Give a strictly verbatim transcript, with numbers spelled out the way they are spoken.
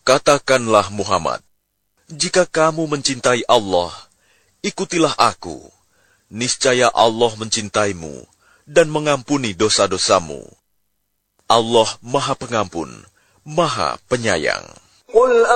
Katakanlah Muhammad, jika kamu mencintai Allah, ikutilah aku. Niscaya Allah mencintaimu dan mengampuni dosa-dosamu. Allah Maha Pengampun, Maha Penyayang.